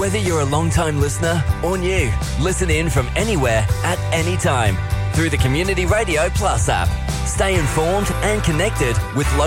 Whether you're a long-time listener or new, listen in from anywhere at any time through the Community Radio Plus app. Stay informed and connected with local